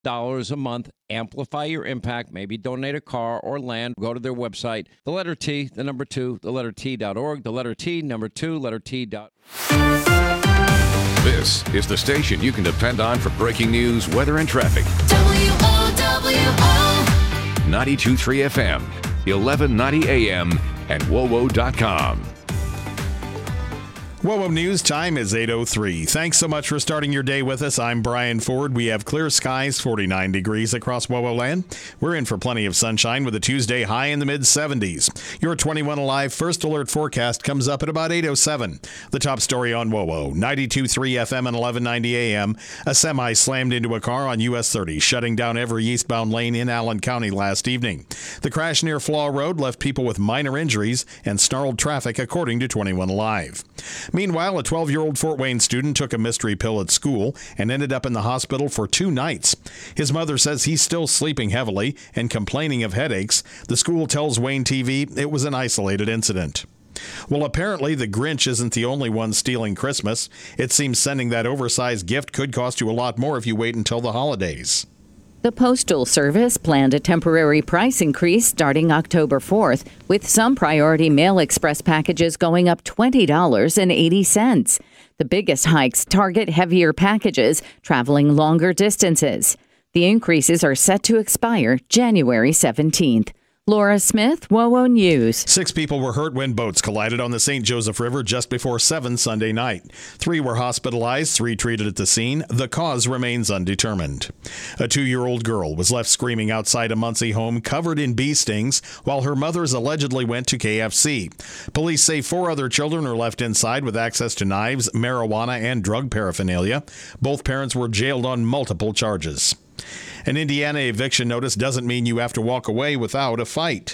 a month. Amplify your impact. Maybe donate a car or land. Go to their website. The letter T, the number 2, the letter T.org. The letter T, number 2, letter T. This is the station you can depend on for breaking news, weather, and traffic. WOWO. 92.3 FM, 1190 AM, and WOWO.com. WOWO News time is 8:03. Thanks so much for starting your day with us. I'm Brian Ford. We have clear skies, 49 degrees across WOWO land. We're in for plenty of sunshine with a Tuesday high in the mid-70s. Your 21 Alive First Alert forecast comes up at about 8:07. The top story on WOWO, 92.3 FM and 1190 AM. A semi slammed into a car on US 30, shutting down every eastbound lane in Allen County last evening. The crash near Flaw Road left people with minor injuries and snarled traffic, according to 21 Alive. Meanwhile, a 12-year-old Fort Wayne student took a mystery pill at school and ended up in the hospital for 2 nights. His mother says he's still sleeping heavily and complaining of headaches. The school tells Wayne TV it was an isolated incident. Well, apparently the Grinch isn't the only one stealing Christmas. It seems sending that oversized gift could cost you a lot more if you wait until the holidays. The Postal Service planned a temporary price increase starting October 4th, with some Priority Mail Express packages going up $20.80. The biggest hikes target heavier packages traveling longer distances. The increases are set to expire January 17th. Laura Smith, WOWO News. 6 people were hurt when boats collided on the St. Joseph River just before 7 Sunday night. 3 were hospitalized, 3 treated at the scene. The cause remains undetermined. A 2-year-old girl was left screaming outside a Muncie home covered in bee stings while her mothers allegedly went to KFC. Police say 4 other children are left inside with access to knives, marijuana, and drug paraphernalia. Both parents were jailed on multiple charges. An Indiana eviction notice doesn't mean you have to walk away without a fight.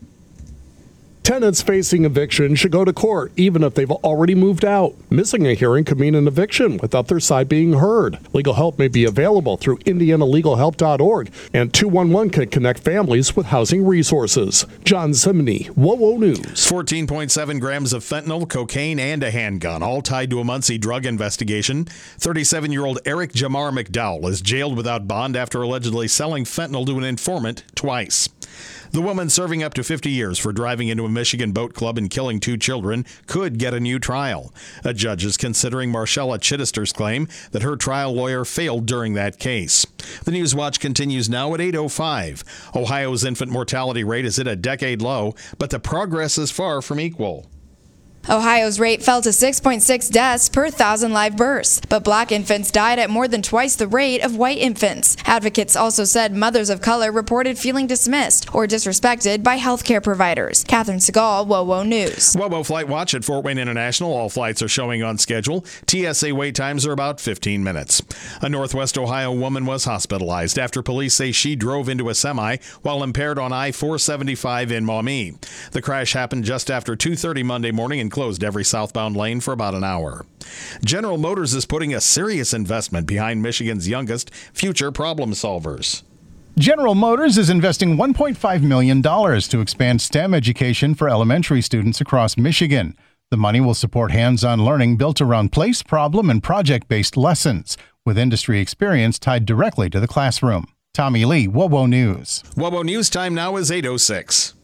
Tenants facing eviction should go to court, even if they've already moved out. Missing a hearing could mean an eviction without their side being heard. Legal help may be available through IndianaLegalHelp.org, and 211 can connect families with housing resources. John Simony, WOWO News. 14.7 grams of fentanyl, cocaine, and a handgun, all tied to a Muncie drug investigation. 37-year-old Eric Jamar McDowell is jailed without bond after allegedly selling fentanyl to an informant twice. The woman serving up to 50 years for driving into a Michigan boat club and killing 2 children could get a new trial. A judge is considering Marcella Chittister's claim that her trial lawyer failed during that case. The News Watch continues now at 8:05. Ohio's infant mortality rate is at a decade low, but the progress is far from equal. Ohio's rate fell to 6.6 deaths per 1,000 live births, but black infants died at more than twice the rate of white infants. Advocates also said mothers of color reported feeling dismissed or disrespected by healthcare providers. Catherine Segal, WOWO News. WOWO Flight Watch at Fort Wayne International. All flights are showing on schedule. TSA wait times are about 15 minutes. A Northwest Ohio woman was hospitalized after police say she drove into a semi while impaired on I-475 in Maumee. The crash happened just after 2:30 Monday morning and closed every southbound lane for about an hour. General Motors is putting a serious investment behind Michigan's youngest future problem solvers. General Motors is investing $1.5 million to expand STEM education for elementary students across Michigan. The money will support hands-on learning built around place, problem, and project-based lessons, with industry experience tied directly to the classroom. Tommy Lee, WOWO News. WOWO News time now is 8:06.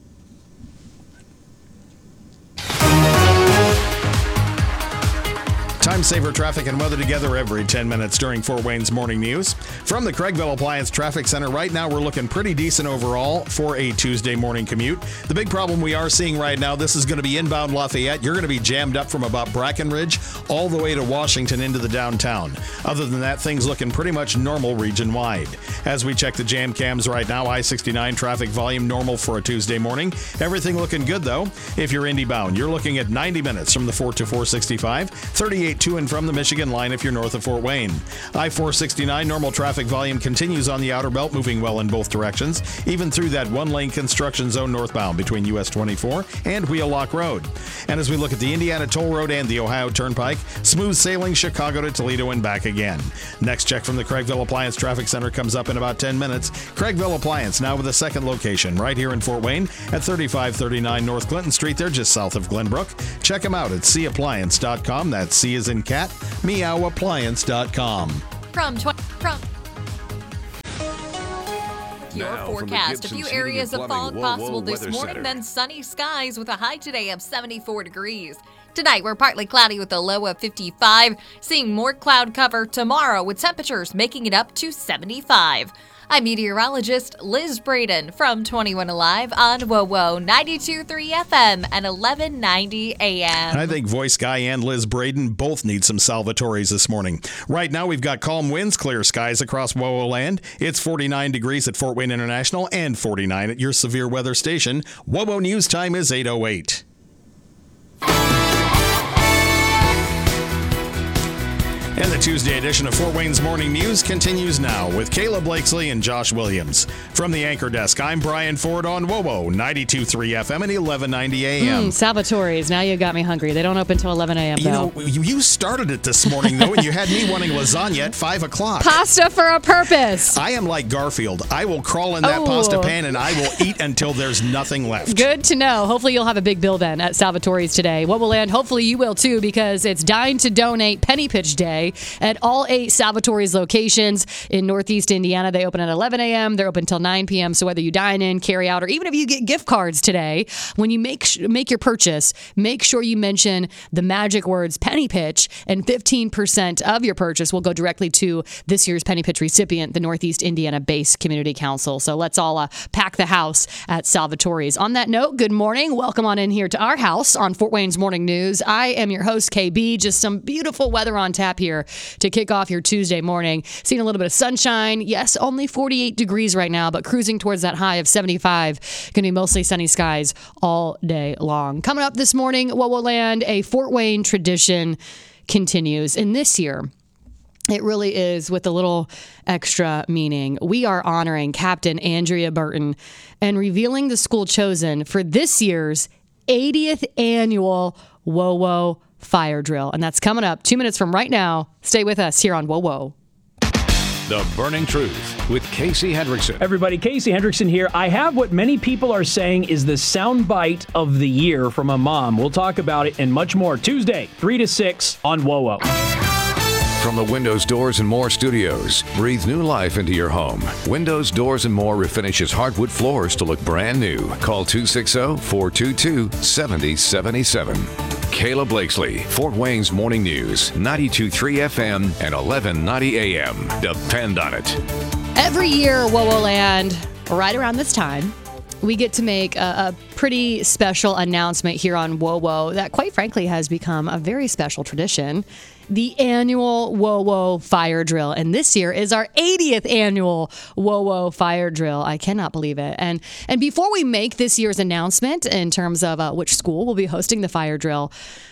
Time saver traffic and weather together every 10 minutes during Fort Wayne's morning news. From the Craigville Appliance Traffic Center, right now we're looking pretty decent overall for a Tuesday morning commute. The big problem we are seeing right now, this is going to be inbound Lafayette. You're going to be jammed up from about Brackenridge all the way to Washington into the downtown. Other than that, things looking pretty much normal region-wide. As we check the jam cams right now, I-69 traffic volume normal for a Tuesday morning. Everything looking good, though. If you're Indy bound, you're looking at 90 minutes from the 4 to 465, 38 to and from the Michigan line if you're north of Fort Wayne. I-469 normal traffic volume continues on the outer belt, moving well in both directions, even through that one-lane construction zone northbound between US 24 and Wheelock Road. And as we look at the Indiana Toll Road and the Ohio Turnpike, smooth sailing Chicago to Toledo and back again. Next check from the Craigville Appliance Traffic Center comes up in about 10 minutes. Craigville Appliance now with a second location right here in Fort Wayne at 3539 North Clinton Street. They're just south of Glenbrook. Check them out at cappliance.com. That's C as in cat, meowappliance.com. Check your Now, from the forecast. A Gibson few Heating areas and of Plumbing fog Whoa, possible Whoa this Weather morning, Center. then sunny skies with a high today of 74 degrees. Tonight, we're partly cloudy with a low of 55, seeing more cloud cover tomorrow with temperatures making it up to 75. I'm meteorologist Liz Braden from 21 Alive on WOWO 92.3 FM and 1190 AM. I think voice guy and Liz Braden both need some Salvatore's this morning. Right now, we've got calm winds, clear skies across WOWO land. It's 49 degrees at Fort Wayne International and 49 at your severe weather station. WOWO News time is 8:08. And the Tuesday edition of Fort Wayne's Morning News continues now with Kayla Blakesley and Josh Williams. From the anchor desk, I'm Brian Ford on WOWO 92.3 FM and 1190 AM. Salvatore's. Now you got me hungry. They don't open until 11 a.m. You know, you started it this morning, though, and you had me wanting lasagna at 5 o'clock. Pasta for a purpose. I am like Garfield. I will crawl in that pasta pan, and I will eat until there's nothing left. Good to know. Hopefully you'll have a big bill then at Salvatore's today. What will land? Hopefully you will, too, because it's Dine to Donate Penny Pitch Day at all 8 Salvatore's locations in Northeast Indiana. They open at 11 a.m. They're open until 9 p.m. So whether you dine in, carry out, or even if you get gift cards today, when you make your purchase, make sure you mention the magic words Penny Pitch, and 15% of your purchase will go directly to this year's Penny Pitch recipient, the Northeast Indiana Base Community Council. So let's all pack the house at Salvatore's. On that note, good morning. Welcome on in here to our house on Fort Wayne's Morning News. I am your host, KB. Just some beautiful weather on tap here to kick off your Tuesday morning. Seeing a little bit of sunshine. Yes, only 48 degrees right now, but cruising towards that high of 75. Going to be mostly sunny skies all day long. Coming up this morning, WOWO Land, a Fort Wayne tradition continues. And this year, it really is with a little extra meaning. We are honoring Captain Andrea Burton and revealing the school chosen for this year's 80th annual WOWO Fire Drill. And that's coming up 2 minutes from right now. Stay with us here on WOWO. The Burning Truth with Casey Hendrickson. Everybody, Casey Hendrickson here. I have what many people are saying is the sound bite of the year from a mom. We'll talk about it and much more Tuesday, 3 to 6 on WOWO. From the Windows, Doors, and More studios, breathe new life into your home. Windows, Doors, and More refinishes hardwood floors to look brand new. Call 260-422-7077. Kayla Blakesley, Fort Wayne's Morning News, 92.3 FM and 1190 AM. Depend on it. Every year, WOWO Land, right around this time, we get to make a pretty special announcement here on WOWO that, quite frankly, has become a very special tradition. The annual WOWO Fire Drill. And this year is our 80th annual WOWO Fire Drill. I cannot believe it. And before we make this year's announcement in terms of which school will be hosting the fire drill,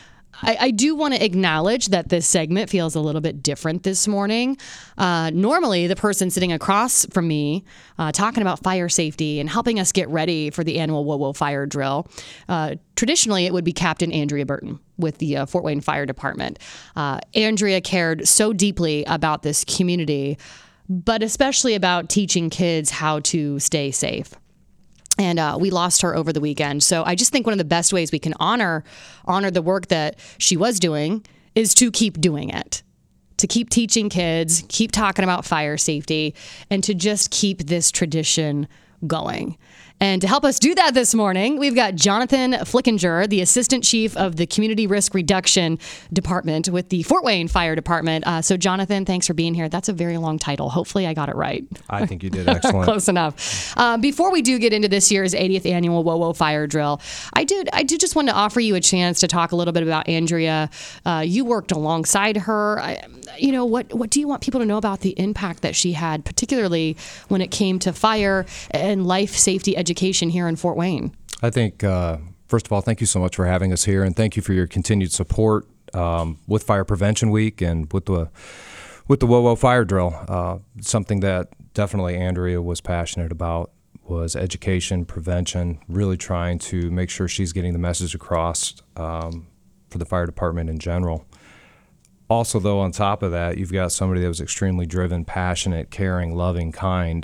I do want to acknowledge that this segment feels a little bit different this morning. Normally, the person sitting across from me talking about fire safety and helping us get ready for the annual WOWO Fire Drill, traditionally it would be Captain Andrea Burton with the Fort Wayne Fire Department. Andrea cared so deeply about this community, but especially about teaching kids how to stay safe. And we lost her over the weekend. So I just think one of the best ways we can honor the work that she was doing is to keep doing it, to keep teaching kids, keep talking about fire safety, and to just keep this tradition going. And to help us do that this morning, we've got Jonathan Flickinger, the Assistant Chief of the Community Risk Reduction Department with the Fort Wayne Fire Department. So Jonathan, thanks for being here. That's a very long title. Hopefully I got it right. I think you did excellent. Close enough. Before we do get into this year's 80th annual WOWO Fire Drill, I do just want to offer you a chance to talk a little bit about Andrea. You worked alongside her. What do you want people to know about the impact that she had, particularly when it came to fire and life safety education here in Fort Wayne? I think, first of all, thank you so much for having us here, and thank you for your continued support with Fire Prevention Week and with the WOWO Fire Drill. Something that definitely Andrea was passionate about was education, prevention, really trying to make sure she's getting the message across for the fire department in general. Also, though, on top of that, you've got somebody that was extremely driven, passionate, caring, loving, kind,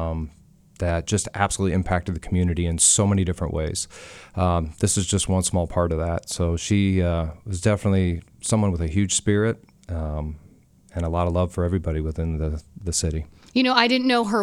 that just absolutely impacted the community in so many different ways. This is just one small part of that. So she was definitely someone with a huge spirit and a lot of love for everybody within the city. I didn't know her